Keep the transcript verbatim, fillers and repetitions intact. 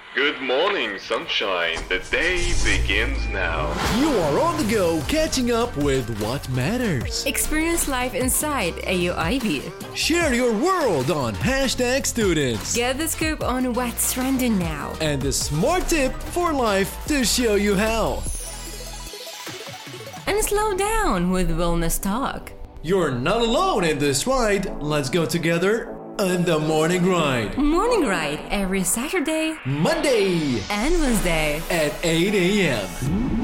Good morning, sunshine. The day begins now. You are on the go, catching up with what matters. Experience life inside A U I B. Share your world on hashtag students. Get the scoop on what's trending now. And the smart tip for life to show you how. And slow down with Wellness Talk. You're not alone in this ride. Let's go together on the morning ride. Morning ride every Saturday, Monday and Wednesday at eight a.m.